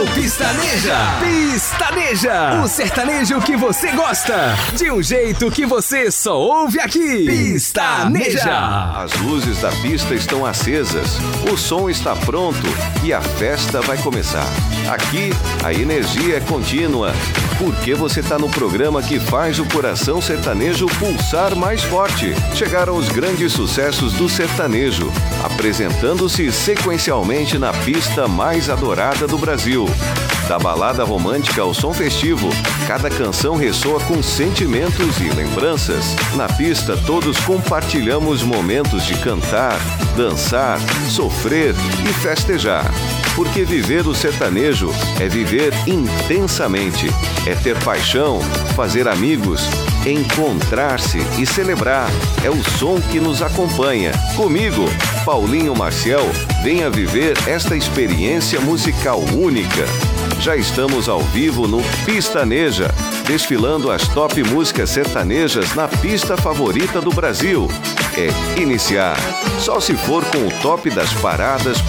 no Pistaneja. Pistaneja, o sertanejo que você gosta, de um jeito que você só ouve aqui. Pistaneja. As luzes da pista estão acesas, o som está pronto e a festa vai começar. Aqui, a energia é contínua, porque você está no programa que faz o coração sertanejo pulsar mais forte. Chegaram os grandes sucessos do sertanejo, apresentando-se sequencialmente na pista mais adorada do Brasil. Da balada romântica ao som festivo, cada canção ressoa com sentimentos e lembranças. Na pista, todos compartilhamos momentos de cantar, dançar, sofrer e festejar. Porque viver o sertanejo é viver intensamente, é ter paixão, fazer amigos, encontrar-se e celebrar. É o som que nos acompanha. Comigo, Paulinho Maciel, venha viver esta experiência musical única. Já estamos ao vivo no Pistaneja, desfilando as top músicas sertanejas na pista favorita do Brasil. É iniciar. Só se for com o top das paradas